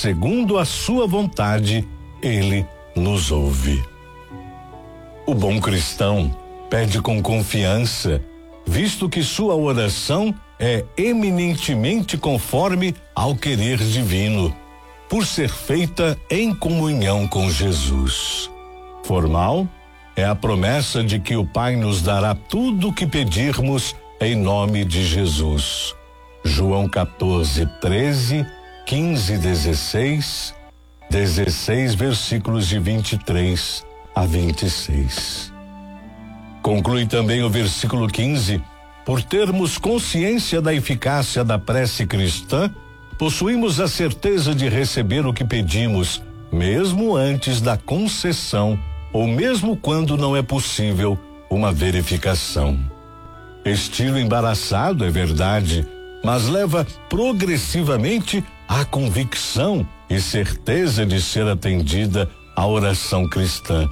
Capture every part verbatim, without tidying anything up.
segundo a sua vontade, ele nos ouve. O bom cristão pede com confiança, visto que sua oração é eminentemente conforme ao querer divino, por ser feita em comunhão com Jesus. Formal é a promessa de que o Pai nos dará tudo o que pedirmos em nome de Jesus. João quatorze, treze, quinze, dezesseis, dezesseis versículos de vinte e três a vinte e seis. Conclui também o versículo quinze: por termos consciência da eficácia da prece cristã, possuímos a certeza de receber o que pedimos, mesmo antes da concessão, ou mesmo quando não é possível uma verificação. Estilo embaraçado, é verdade, mas leva progressivamente à convicção e certeza de ser atendida a oração cristã,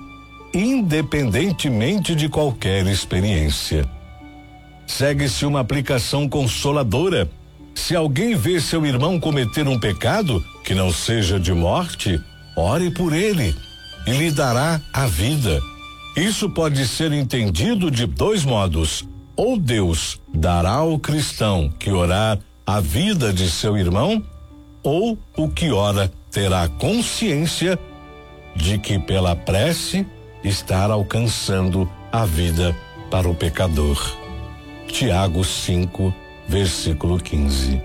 independentemente de qualquer experiência. Segue-se uma aplicação consoladora. Se alguém vê seu irmão cometer um pecado que não seja de morte, ore por ele e lhe dará a vida. Isso pode ser entendido de dois modos: ou Deus dará ao cristão que orar a vida de seu irmão, ou o que ora terá consciência de que pela prece estar alcançando a vida para o pecador. Tiago cinco, versículo quinze.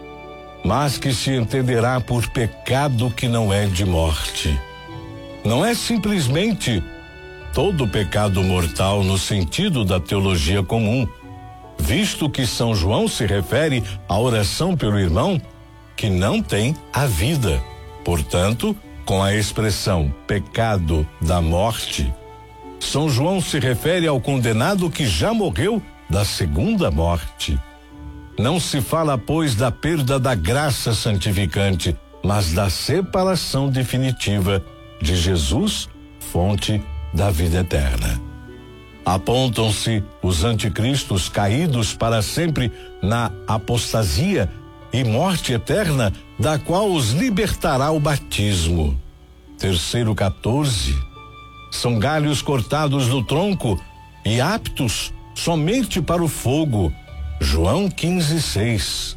Mas que se entenderá por pecado que não é de morte. Não é simplesmente todo pecado mortal no sentido da teologia comum, visto que São João se refere à oração pelo irmão que não tem a vida. Portanto, com a expressão pecado da morte, São João se refere ao condenado que já morreu da segunda morte. Não se fala, pois, da perda da graça santificante, mas da separação definitiva de Jesus, fonte da vida eterna. Apontam-se os anticristos caídos para sempre na apostasia e morte eterna, da qual os libertará o batismo. Terceiro quatorze. São galhos cortados do tronco e aptos somente para o fogo. João quinze, seis.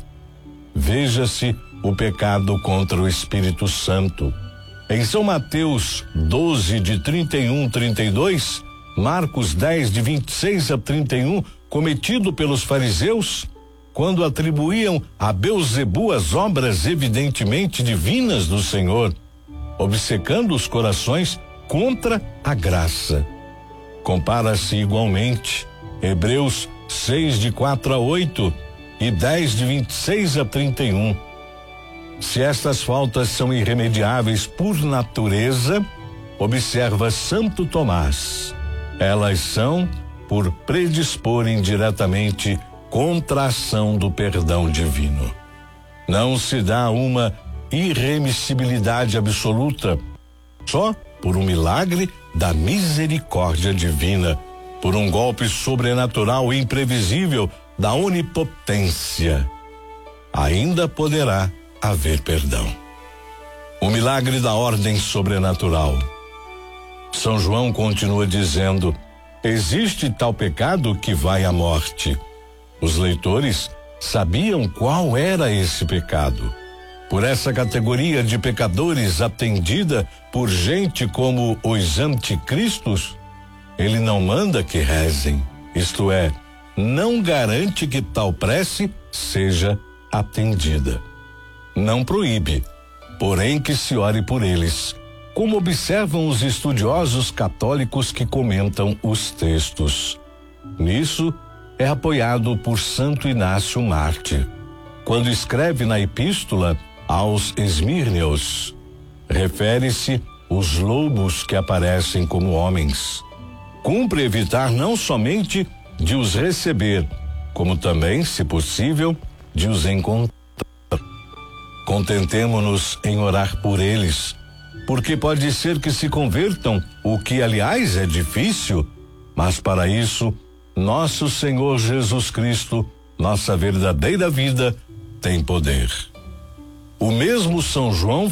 Veja-se o pecado contra o Espírito Santo. Em São Mateus doze, de trinta e um a trinta e dois, Marcos dez, de vinte e seis a trinta e um, cometido pelos fariseus, quando atribuíam a Beelzebu as obras evidentemente divinas do Senhor, obcecando os corações contra a graça. Compara-se igualmente Hebreus seis, de quatro a oito e dez, de vinte e seis a trinta e um. Se estas faltas são irremediáveis por natureza, observa Santo Tomás, elas são por predisporem diretamente contra a ação do perdão divino. Não se dá uma irremissibilidade absoluta, só por um milagre da misericórdia divina, por um golpe sobrenatural e imprevisível da onipotência. Ainda poderá haver perdão. O milagre da ordem sobrenatural. São João continua dizendo: existe tal pecado que vai à morte. Os leitores sabiam qual era esse pecado. Por essa categoria de pecadores atendida por gente como os anticristos, ele não manda que rezem, isto é, não garante que tal prece seja atendida. Não proíbe, porém que se ore por eles, como observam os estudiosos católicos que comentam os textos. Nisso é apoiado por Santo Inácio Mártir, quando escreve na epístola aos Esmirneus, refere-se os lobos que aparecem como homens. Cumpre evitar não somente de os receber, como também, se possível, de os encontrar. Contentemo-nos em orar por eles, porque pode ser que se convertam, o que aliás é difícil, mas para isso nosso Senhor Jesus Cristo, nossa verdadeira vida, tem poder. O mesmo São João